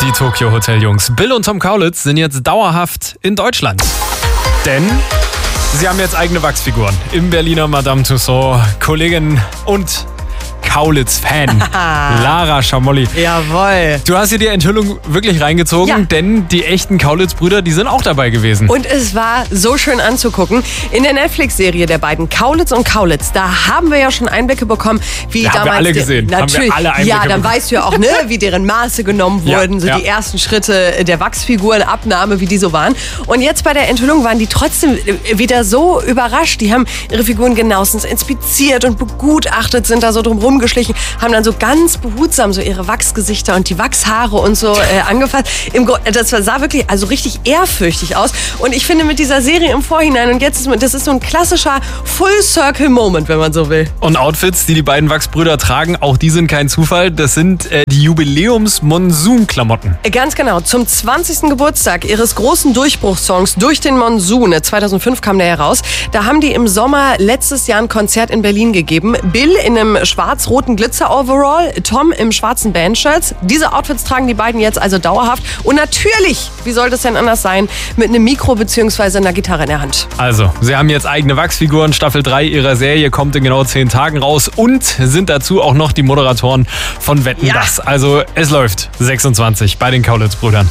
Die Tokyo Hotel Jungs Bill und Tom Kaulitz sind jetzt dauerhaft in Deutschland. Denn sie haben jetzt eigene Wachsfiguren im Berliner Madame Tussauds. Kollegin und Kaulitz-Fan Lara Schamolli. Jawohl. Du hast dir die Enthüllung wirklich reingezogen, denn die echten Kaulitz-Brüder, die sind auch dabei gewesen. Und es war so schön anzugucken. In der Netflix-Serie der beiden Kaulitz und Kaulitz, da haben wir ja schon Einblicke bekommen, wie Ja, damals... haben wir alle gesehen. Natürlich. Haben wir alle Einblicke ja, dann bekommen. weißt du ja auch, ne, wie deren Maße genommen wurden, so ja. die ersten Schritte der Wachsfigurenabnahme, wie die so waren. Und jetzt bei der Enthüllung waren die trotzdem wieder so überrascht. Die haben ihre Figuren genauestens inspiziert und begutachtet, sind da so drum rumgeschlichen, haben dann so ganz behutsam so ihre Wachsgesichter und die Wachshaare und so angefasst. Das sah wirklich also richtig ehrfürchtig aus. Und ich finde mit dieser Serie im Vorhinein und jetzt das ist so ein klassischer Full-Circle-Moment, wenn man so will. Und Outfits, die die beiden Wachsbrüder tragen, auch die sind kein Zufall. Das sind die Jubiläums-Monsun-Klamotten. Ganz genau. Zum 20. Geburtstag ihres großen Durchbruchssongs Durch den Monsun, 2005 kam der heraus, da haben die im Sommer letztes Jahr ein Konzert in Berlin gegeben. Bill in einem schwarz-roten Glitzer-Overall, Tom im schwarzen Bandshirts. Diese Outfits tragen die beiden jetzt also dauerhaft. Und natürlich, wie soll das denn anders sein, mit einem Mikro bzw. einer Gitarre in der Hand. Also, sie haben jetzt eigene Wachsfiguren. Staffel 3 ihrer Serie kommt in genau 10 Tagen raus und sind dazu auch noch die Moderatoren von Wetten, dass. Also, es läuft 26 bei den Kaulitz-Brüdern.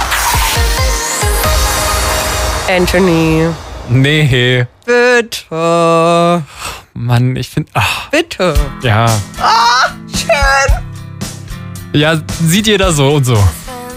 Anthony. Nee. Bitte. Mann, ich finde... Bitte. Ja. Schön. Ja, sieht jeder so und so.